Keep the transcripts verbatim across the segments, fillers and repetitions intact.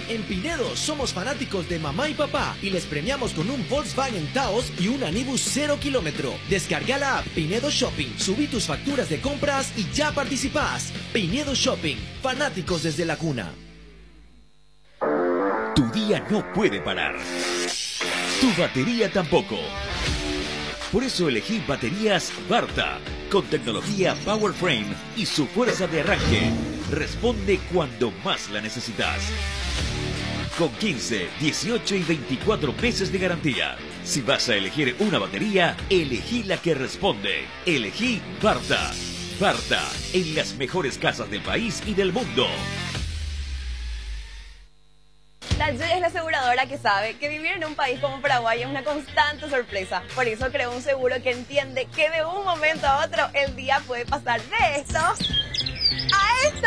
En Pinedo somos fanáticos de mamá y papá y les premiamos con un Volkswagen Taos y un Anibus cero kilómetro. Descarga la app Pinedo Shopping, subí tus facturas de compras y ya participás. Pinedo Shopping, fanáticos desde la cuna. Tu día no puede parar. Tu batería tampoco. Por eso elegí baterías Varta, con tecnología Power Frame y su fuerza de arranque. Responde cuando más la necesitas. Con quince, dieciocho y veinticuatro meses de garantía. Si vas a elegir una batería, elegí la que responde. Elegí Varta. Varta, en las mejores casas del país y del mundo. Tallud es la aseguradora que sabe que vivir en un país como Paraguay es una constante sorpresa. Por eso creó un seguro que entiende que de un momento a otro el día puede pasar de esto a esto.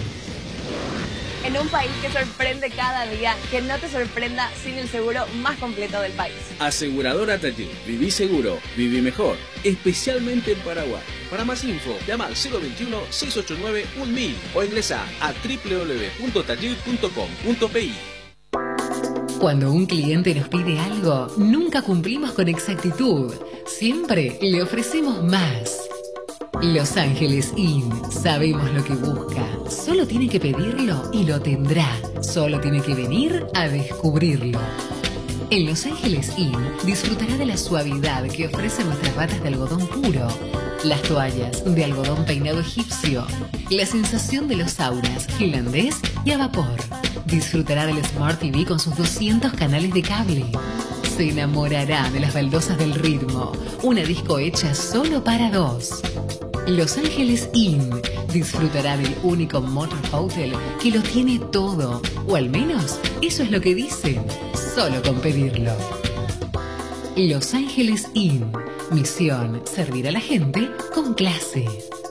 En un país que sorprende cada día, que no te sorprenda sin el seguro más completo del país. Aseguradora Tallud. Viví seguro, viví mejor. Especialmente en Paraguay. Para más info, llama al cero veintiuno, seiscientos ochenta y nueve, mil o ingresa a doble u doble u doble u punto tallud punto com punto pe i. Cuando un cliente nos pide algo, nunca cumplimos con exactitud. Siempre le ofrecemos más. Los Ángeles Inn. Sabemos lo que busca. Solo tiene que pedirlo y lo tendrá. Solo tiene que venir a descubrirlo. En Los Ángeles Inn disfrutará de la suavidad que ofrecen nuestras batas de algodón puro, las toallas de algodón peinado egipcio, la sensación de los saunas finlandés y a vapor. Disfrutará del Smart T V con sus doscientos canales de cable. Se enamorará de las baldosas del ritmo, una disco hecha solo para dos. Los Ángeles Inn disfrutará del único motor hotel que lo tiene todo, o al menos eso es lo que dicen, solo con pedirlo. Los Ángeles Inn. Misión: servir a la gente con clase.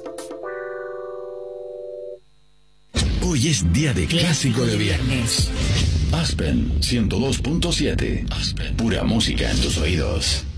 Hoy es día de clásico de viernes. Aspen ciento dos punto siete. Aspen. Pura música en tus oídos.